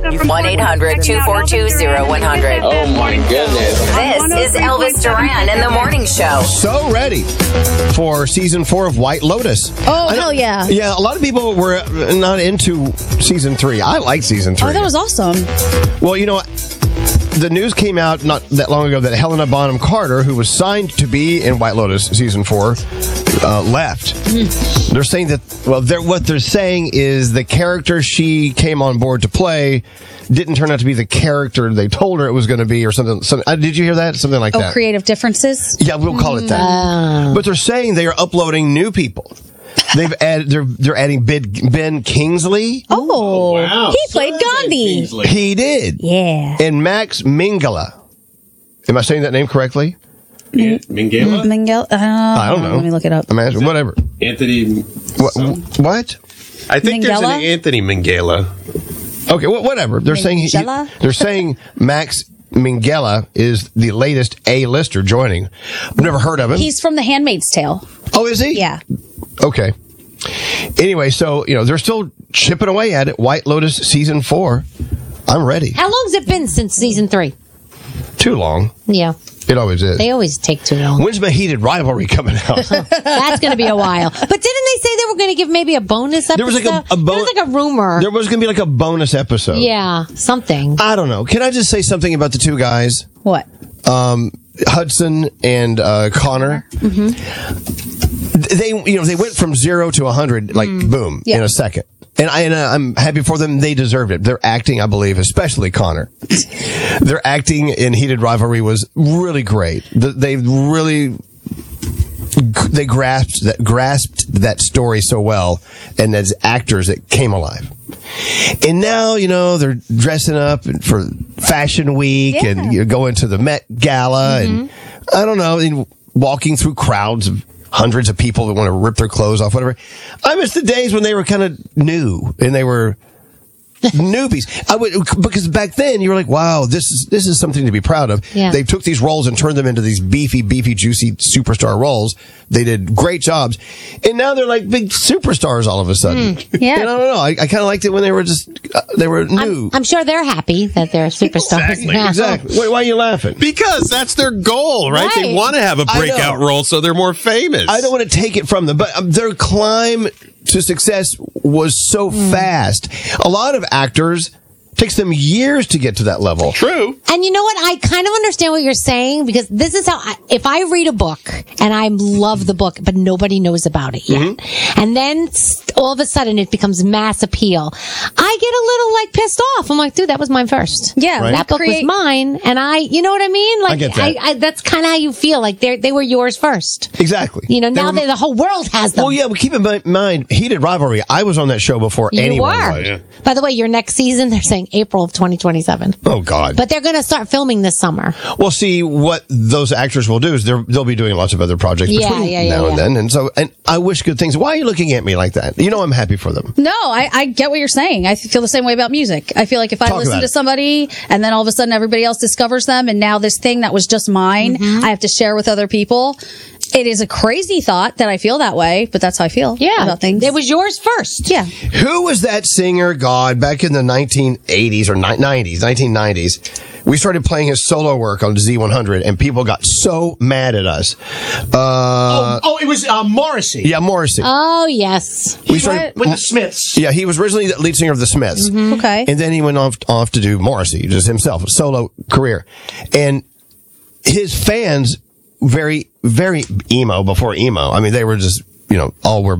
1-800-242-0100. Oh, my goodness. This is Elvis Duran and the Morning Show. So ready for season 4 of White Lotus. Oh, hell yeah. Yeah, a lot of people were not into season 3. I like season 3. Oh, that was awesome. Well, you know, the news came out not that long ago that Helena Bonham Carter, who was signed to be in White Lotus season 4, left. They're saying that, what they're saying is the character she came on board to play didn't turn out to be the character they told her it was going to be, or something. Did you hear that? Something like that. Oh, creative differences? Yeah, we'll call it that. But they're saying they are uploading new people. They're adding Ben Kingsley. Oh, wow. He played Gandhi. He did. Yeah. And Max Minghella. Am I saying that name correctly? Minghella? Mingel? I don't know. Let me look it up. Whatever. Anthony. What? I think there's Minghella? an Anthony Minghella. Okay, whatever. They're Minghella? saying Max Minghella is the latest A-lister joining. I've never heard of him. He's from The Handmaid's Tale. Oh, is he? Yeah. Okay. Anyway, so, they're still chipping away at it. White Lotus season 4. I'm ready. How long's it been since season 3? Too long. Yeah. It always is. They always take too long. When's my Heated Rivalry coming out? That's going to be a while. But didn't they say they were going to give maybe a bonus episode? There was like there was like a rumor. There was going to be like a bonus episode. Yeah, something. I don't know. Can I just say something about the two guys? What? Hudson and Connor. They went from 0 to 100 like boom in a second. And I'm happy for them. They deserved it. Their acting, I believe, especially Connor, their acting in Heated Rivalry was really great. They grasped that story so well, and as actors, it came alive. And now, they're dressing up for Fashion Week and going to the Met Gala, and I don't know, and walking through crowds of hundreds of people that want to rip their clothes off, whatever. I miss the days when they were kind of new and they were newbies. Because back then you were like, wow, this is something to be proud of. Yeah. They took these roles and turned them into these beefy, juicy superstar roles. They did great jobs. And now they're like big superstars all of a sudden. Yeah. And I don't know. I kind of liked it when they were they were new. I'm sure they're happy that they're superstars now. Exactly. Why are you laughing? Because that's their goal, right? They Right. want to have a I breakout know. role so they're more famous. I don't want to take it from them, but their climb to success was so fast. A lot of actors takes them years to get to that level. True. And you know what? I kind of understand what you're saying, because this is how, if I read a book and I love the book, but nobody knows about it yet, and then all of a sudden it becomes mass appeal, I get a little pissed off. I'm like, dude, that was mine first. Yeah. Right. That book was mine, and you know what I mean? Like, I get that. that's kind of how you feel. Like they were yours first. Exactly. Now the whole world has them. Well, yeah, but keep in mind, Heated Rivalry, I was on that show before You anyone were. was. Yeah. By the way, your next season, they're saying April of 2027. Oh, God. But they're going to start filming this summer. Well, see, what those actors will do is they'll be doing lots of other projects between now and then. And I wish good things. Why are you looking at me like that? I'm happy for them. No, I get what you're saying. I feel the same way about music. I feel like if I Talk listen about to it. somebody and then all of a sudden everybody else discovers them, and now this thing that was just mine, I have to share with other people. It is a crazy thought that I feel that way, but that's how I feel about things. It was yours first. Yeah. Who was that singer, God, back in the 1980s or 1990s? We started playing his solo work on Z100, and people got so mad at us. It was Morrissey. Yeah, Morrissey. Oh, yes. We started With the Smiths. Yeah, he was originally the lead singer of the Smiths. Okay. And then he went off to do Morrissey, just himself, a solo career. And his fans, very, very emo before emo. I mean, they were just, all were